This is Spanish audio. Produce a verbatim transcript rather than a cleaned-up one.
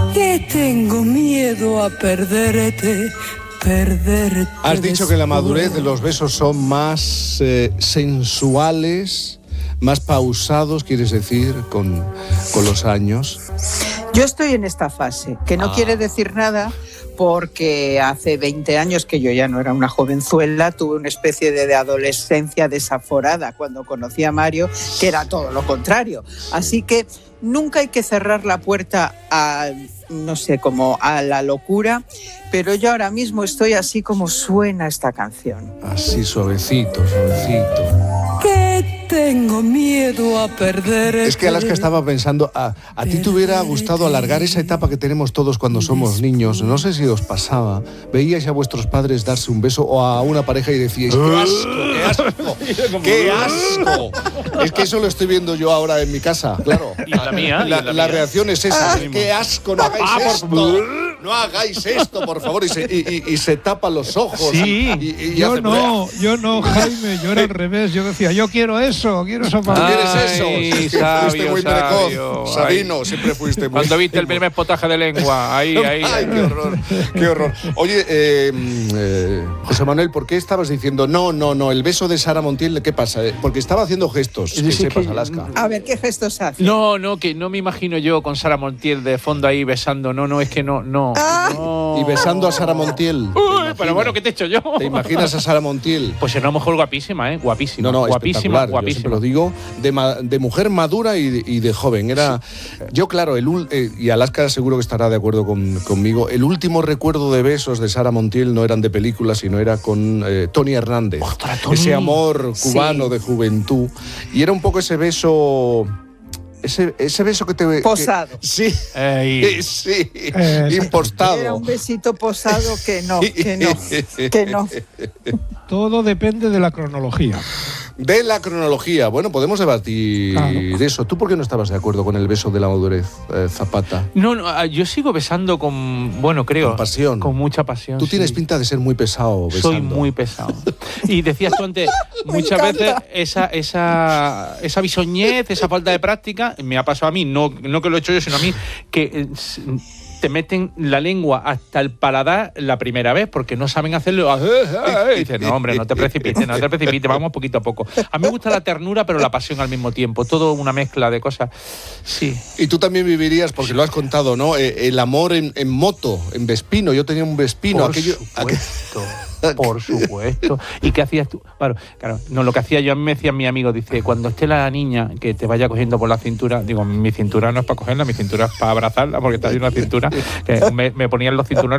que tengo miedo a perderte, perderte. Has dicho que en la madurez los besos son más eh, sensuales, más pausados, quieres decir, con, con los años. Yo estoy en esta fase, que no ah. quiere decir nada, porque hace veinte años que yo ya no era una jovenzuela, tuve una especie de, de adolescencia desaforada cuando conocí a Mario, que era todo lo contrario. Así que nunca hay que cerrar la puerta a, no sé, como a la locura, pero yo ahora mismo estoy así como suena esta canción. Así suavecito, suavecito. Que tengo miedo a perderte. Es que Alaska estaba pensando, a, a ti te hubiera gustado alargar esa etapa que tenemos todos cuando somos niños. No sé si os pasaba. Veíais a vuestros padres darse un beso o a una pareja y decíais, ¡qué asco, qué asco! ¡Qué asco! Es que eso lo estoy viendo yo ahora en mi casa, claro. Y la mía. La, y la, la mía. reacción es esa, ¡qué asco! No hagáis Ah, por... esto. No hagáis esto, por favor. Y se, y, y, y se tapa los ojos. Sí, y, y yo hace... no, yo no, Jaime, yo era al revés. Yo decía, yo quiero eso, quiero eso para ¿Tú mí. quieres eso? Ay, Es que sabio, fuiste muy sabio. precoz. Sabino, siempre fuiste muy... Cuando viste el primer potaje de lengua, ahí, ahí. Ay, qué horror, qué horror. Oye, eh, eh, José Manuel, ¿por qué estabas diciendo no, no, no, el beso de Sara Montiel, qué pasa? Porque estaba haciendo gestos, que Sí, sepas, que- Alaska. A ver, ¿qué gestos hace? No, no, que no me imagino yo con Sara Montiel de fondo ahí besando. No, no, es que no, no. Ah. no. Y besando a Sara Montiel. Uy, pero bueno, ¿qué te he hecho yo? ¿Te imaginas a Sara Montiel? Pues era a lo mejor guapísima, ¿eh? Guapísima. No, no, guapísima, espectacular. Yo guapísima. siempre lo digo, de, ma- de mujer madura y de, y de joven. Era, yo, claro, el ul- eh, y Alaska seguro que estará de acuerdo con, conmigo, el último recuerdo de besos de Sara Montiel no eran de películas, sino era con eh, Tony Hernández. ¡Ostras, Tony! Ese amor cubano Sí. de juventud. Y era un poco ese beso... Ese, ese beso que te... Posado. Que, sí, Ey. sí, Eh, impostado. Era un besito posado que no, que no, que no. Todo depende de la cronología. De la cronología. Bueno, podemos debatir Claro. eso. ¿Tú por qué no estabas de acuerdo con el beso de la madurez, eh, Zapata? No, no, ah, yo sigo besando con, bueno, creo. Con pasión. Con mucha pasión. Tú sí. tienes pinta de ser muy pesado besando. Soy muy pesado. Y decías tú antes, Me muchas encanta. veces esa, esa, esa bisoñez, esa falta de práctica, me ha pasado a mí, no, no que lo he hecho yo, sino a mí, que eh, s- te meten la lengua hasta el paladar la primera vez porque no saben hacerlo. Y dices, no, hombre, no te precipites, no te precipites, vamos poquito a poco. A mí me gusta la ternura, pero la pasión al mismo tiempo. Todo una mezcla de cosas. Sí. Y tú también vivirías, porque lo has contado, ¿no? Eh, el amor en, en moto, en Vespino. Yo tenía un Vespino. Por aquello, supuesto. Por supuesto. ¿Y qué hacías tú? Claro, claro, no, lo que hacía yo, a mí me decía mi amigo, dice, cuando esté la niña que te vaya cogiendo por la cintura, digo, mi cintura no es para cogerla, mi cintura es para abrazarla, porque está ahí una cintura, que me, me ponían los cinturones